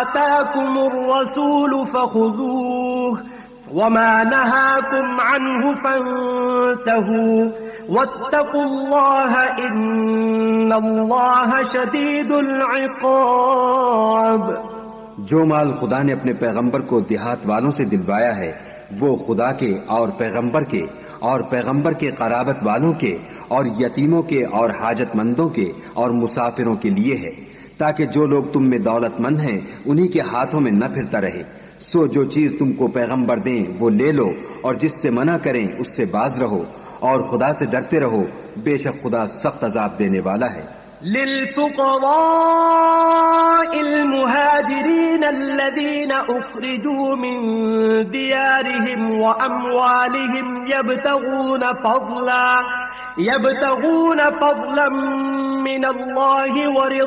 आताकुमुर रसूल फखुदूह वमा नहाकुम अन्हु फंतहू वत्तकुल्लाह इन्नल्लाह शदीदुल इक़ाब। जो माल खुदा ने अपने पैगंबर को देहात वालों से दिलवाया है वो खुदा के और पैगंबर के कराबत वालों के और यतीमों के और हाजतमंदों के और मुसाफिरों के लिए है, ताकि जो लोग तुम में दौलतमंद हैं उन्हीं के हाथों में न फिरता रहे। सो जो चीज तुमको पैगंबर दें वो ले लो और जिससे मना करें उससे बाज रहो और खुदा से डरते रहो, बेशक खुदा सख्त अजाब देने वाला है। लिल्फुक़राइल मुहाजिरीन अल्लज़ीना उख़रिजू मिन दियारिहिम व अम्वालिहिम यब्तगून फ़ज़लन मिनल्लाहि व